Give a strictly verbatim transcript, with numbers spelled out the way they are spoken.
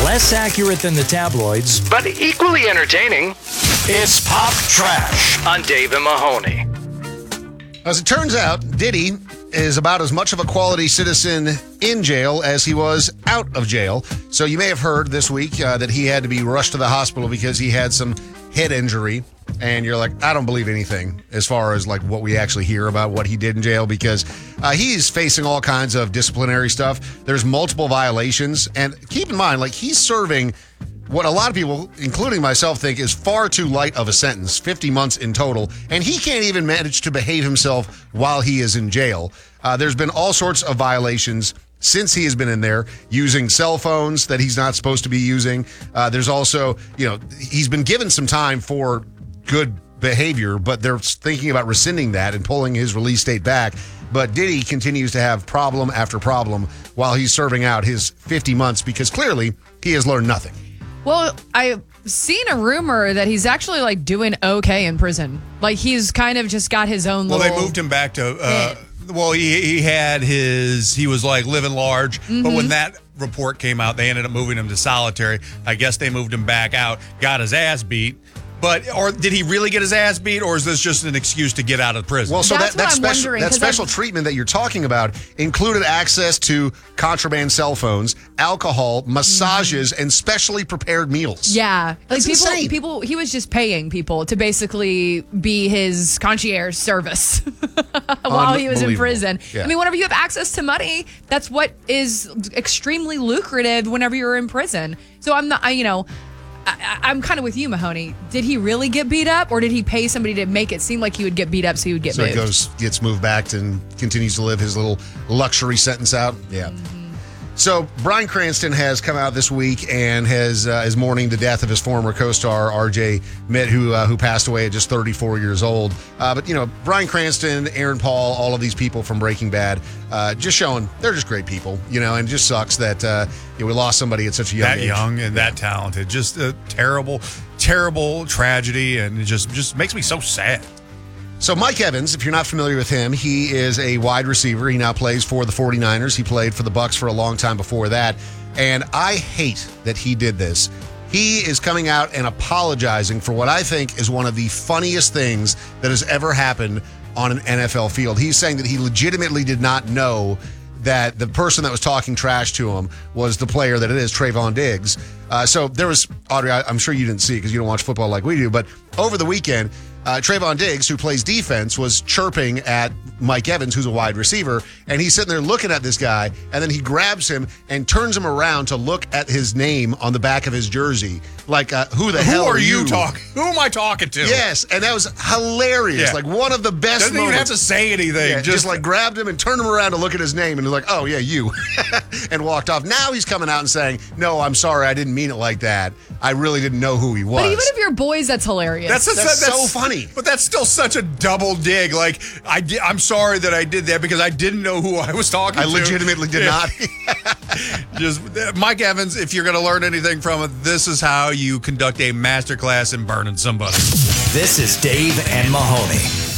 Less accurate than the tabloids, but equally entertaining. It's Pop Trash on Dave and Mahoney. As it turns out, Diddy is about as much of a quality citizen in jail as he was out of jail. So you may have heard this week uh, that he had to be rushed to the hospital because he had some head injury. And you're like, I don't believe anything as far as like what we actually hear about what he did in jail, because uh, he's facing all kinds of disciplinary stuff. There's multiple violations. And keep in mind, like, he's serving what a lot of people, including myself, think is far too light of a sentence, fifty months in total. And he can't even manage to behave himself while he is in jail. Uh, there's been all sorts of violations since he has been in there, using cell phones that he's not supposed to be using. Uh, there's also, you know, he's been given some time for good behavior, but they're thinking about rescinding that and pulling his release date back. But Diddy continues to have problem after problem while he's serving out his fifty months, because clearly he has learned nothing. Well, I've seen a rumor that he's actually like doing okay in prison. Like, he's kind of just got his own well, little... Well, they moved him back to... Uh, well, he he had his... He was like living large, mm-hmm. but when that report came out, they ended up moving him to solitary. I guess they moved him back out, got his ass beat. But, or did he really get his ass beat, or is this just an excuse to get out of prison? Well, so That's that, that what I'm special, wondering, that 'cause special I've- treatment that you're talking about included access to contraband cell phones, alcohol, massages, and specially prepared meals. Yeah. That's like people, insane. people, he was just paying people to basically be his concierge service while he was in Unbelievable. prison. Yeah. I mean, whenever you have access to money, that's what is extremely lucrative whenever you're in prison. So I'm not, I, you know, I, I'm kind of with you, Mahoney. Did he really get beat up, or did he pay somebody to make it seem like he would get beat up so he would get So moved? he goes, gets moved back and continues to live his little luxury sentence out. Yeah. Mm-hmm. So Bryan Cranston has come out this week and has uh, is mourning the death of his former co-star R J Mitt, who uh, who passed away at just thirty-four years old. Uh, but you know, Bryan Cranston, Aaron Paul, all of these people from Breaking Bad, uh, just showing they're just great people. You know, and it just sucks that uh, you know, we lost somebody at such a young that age. young and that talented. Just a terrible, terrible tragedy, and it just just makes me so sad. So Mike Evans, if you're not familiar with him, he is a wide receiver. He now plays for the forty-niners. He played for the Bucs for a long time before that. And I hate that he did this. He is coming out and apologizing for what I think is one of the funniest things that has ever happened on an N F L field. He's saying that he legitimately did not know that the person that was talking trash to him was the player that it is, Trayvon Diggs. Uh, so there was, Audrey, I, I'm sure you didn't see it because you don't watch football like we do, but over the weekend, Uh, Trayvon Diggs, who plays defense, was chirping at Mike Evans, who's a wide receiver, and he's sitting there looking at this guy, and then he grabs him and turns him around to look at his name on the back of his jersey. Like, uh, who the Who hell are are you talking? Who am I talking to? Yes, and that was hilarious. Yeah. Like, one of the best Doesn't even have moments. to say anything. Yeah, just, just like grabbed him and turned him around to look at his name and was like, oh, yeah, you. and walked off. Now he's coming out and saying, no, I'm sorry, I didn't mean it like that. I really didn't know who he was. But even if you're boys, that's hilarious. That's, a, That's that's so funny. But that's still such a double dig. Like, I di- I'm sorry that I did that because I didn't know who I was talking I to. legitimately did Yeah. not. Just Mike Evans, if you're going to learn anything from it, this is how you conduct a masterclass in burning somebody. This is Dave and Mahoney.